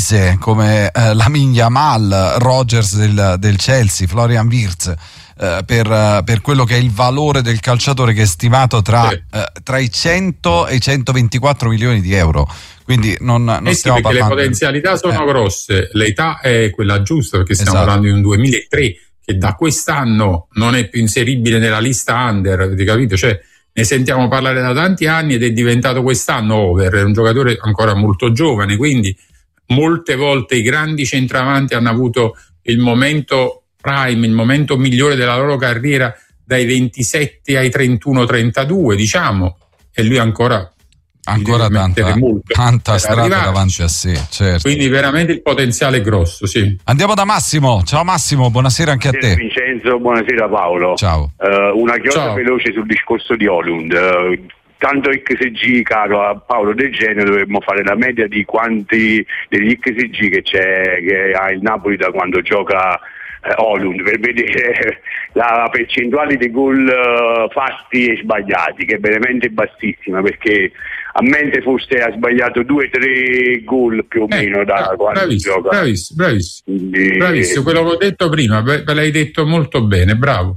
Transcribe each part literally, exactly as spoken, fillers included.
divise come eh, Lamine Yamal, Rodgers del, del Chelsea, Florian Wirtz, eh, per, per quello che è il valore del calciatore, che è stimato tra, sì. eh, tra i cento e i centoventiquattro milioni di euro. Quindi non, non eh sì, stiamo perché parlando. Le potenzialità sono eh. grosse, l'età è quella giusta, perché stiamo esatto. parlando di un duemilatré che da quest'anno non è più inseribile nella lista under, avete capito? Cioè, ne sentiamo parlare da tanti anni ed è diventato quest'anno over, è un giocatore ancora molto giovane, quindi molte volte i grandi centravanti hanno avuto il momento prime, il momento migliore della loro carriera dai ventisette ai trentuno trentadue, diciamo, e lui ancora ancora tanta, tanta strada arrivarci. Davanti a sé, certo. Quindi veramente il potenziale è grosso, sì. Andiamo da Massimo. Ciao Massimo, buonasera anche buonasera a te. Vincenzo, buonasera Paolo. Ciao. Uh, una chiosa Ciao. veloce sul discorso di Højlund. Uh, tanto X G caro a Paolo Del Genio, dovremmo fare la media di quanti degli X G che c'è, che ha il Napoli da quando gioca Højlund, per vedere la percentuale dei gol uh, fatti e sbagliati, che è veramente bassissima, perché a mente forse ha sbagliato due o tre gol più o eh, meno da ah, quando bravissimo, gioca. Bravissimo, bravissimo, Quindi, bravissimo, quello che ho detto prima, ve l'hai detto molto bene, bravo.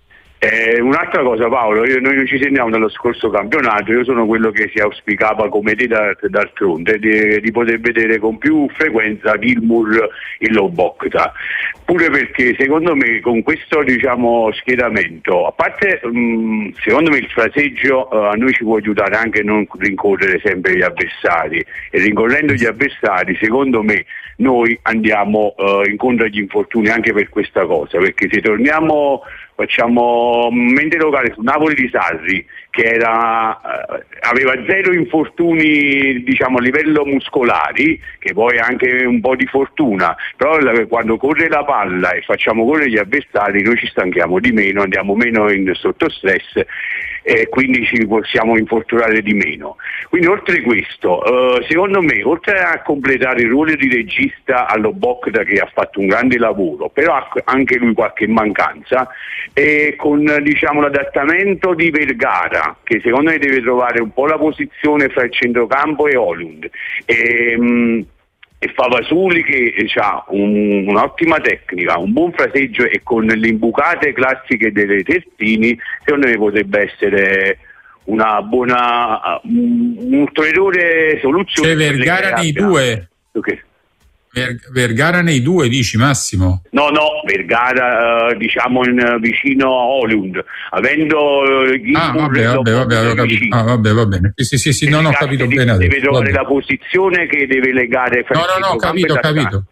Eh, un'altra cosa Paolo, io, noi non ci sentiamo nello scorso campionato, io sono quello che si auspicava come te da, d'altronde di, di poter vedere con più frequenza Gilmour in Lobotka, pure perché secondo me con questo diciamo schieramento, a parte mh, secondo me il fraseggio uh, a noi ci può aiutare anche a non rincorrere sempre gli avversari, e rincorrendo gli avversari secondo me noi andiamo uh, incontro agli infortuni anche per questa cosa, perché se torniamo facciamo mente locale su Napoli di Sarri, che era eh, aveva zero infortuni diciamo a livello muscolari, che poi anche un po' di fortuna, però la, quando corre la palla e facciamo correre gli avversari noi ci stanchiamo di meno, andiamo meno in sotto stress e quindi ci possiamo infortunare di meno. Quindi oltre questo eh, secondo me, oltre a completare il ruolo di regista allo Bocca, che ha fatto un grande lavoro, però ha anche lui qualche mancanza, e con diciamo l'adattamento di Vergara, che secondo me deve trovare un po' la posizione fra il centrocampo e Højlund, e, mh, e Favasuli che ha un, un'ottima tecnica, un buon fraseggio, e con le imbucate classiche delle terzini secondo me potrebbe essere una buona, un'ulteriore soluzione. C'è Vergara nei due. Okay. Ver- Vergara nei due dici Massimo? No, no, Vergara uh, diciamo in, vicino a Højlund, avendo uh, ah, vabbè, vabbè, vabbè, avevo capito. Ah, vabbè, va bene. Sì, sì, sì, non ho capito deve, bene. Deve trovare vabbè. la posizione che deve legare fra No, no, no, ho capito, ho capito.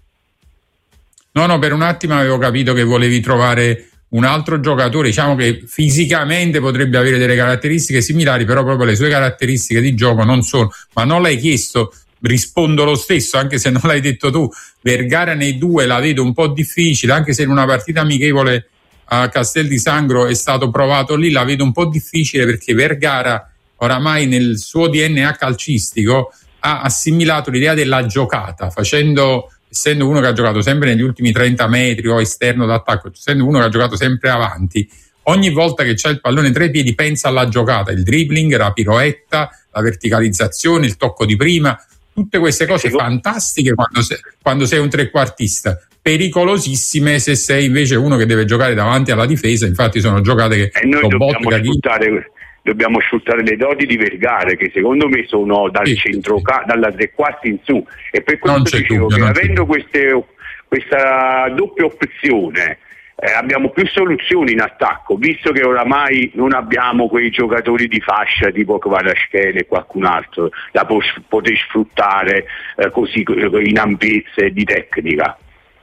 No, no, per un attimo avevo capito che volevi trovare un altro giocatore, diciamo che fisicamente potrebbe avere delle caratteristiche similari, però proprio le sue caratteristiche di gioco non sono, ma non l'hai chiesto. Rispondo lo stesso, anche se non l'hai detto tu. Vergara nei due la vedo un po' difficile, anche se in una partita amichevole a Castel di Sangro è stato provato lì, la vedo un po' difficile, perché Vergara oramai nel suo D N A calcistico ha assimilato l'idea della giocata, facendo, essendo uno che ha giocato sempre negli ultimi trenta metri o esterno d'attacco, essendo uno che ha giocato sempre avanti, ogni volta che c'ha il pallone tra i piedi pensa alla giocata, il dribbling, la piroetta, la verticalizzazione, il tocco di prima. Tutte queste cose fantastiche quando sei, quando sei un trequartista, pericolosissime se sei invece uno che deve giocare davanti alla difesa. Infatti sono giocate che e noi dobbiamo sfruttare, dobbiamo sfruttare le doti di Vergara, che secondo me sono dal sì, centro sì. dalla tre quarti in su, e per questo dicevo dubbio, che avendo queste, questa doppia opzione Eh, abbiamo più soluzioni in attacco, visto che oramai non abbiamo quei giocatori di fascia tipo Kvaratskhelia e qualcun altro da po- poter sfruttare eh, così in ampiezza e di tecnica.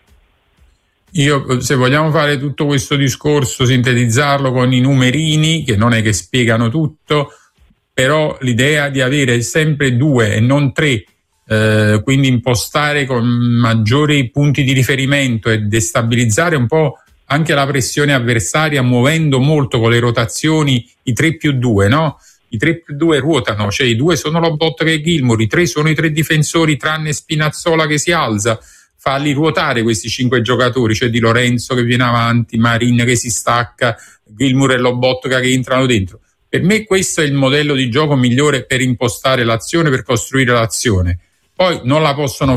Io, se vogliamo fare tutto questo discorso, sintetizzarlo con i numerini, che non è che spiegano tutto, però l'idea di avere sempre due e non tre, eh, quindi impostare con maggiori punti di riferimento e destabilizzare un po' anche la pressione avversaria, muovendo molto con le rotazioni i tre più due, no? I tre più due ruotano, cioè i due sono Lobotka e Gilmour, i tre sono i tre difensori tranne Spinazzola che si alza, farli ruotare questi cinque giocatori, cioè Di Lorenzo che viene avanti, Marin che si stacca, Gilmour e Lobotka che entrano dentro. Per me questo è il modello di gioco migliore per impostare l'azione, per costruire l'azione. Poi non la possono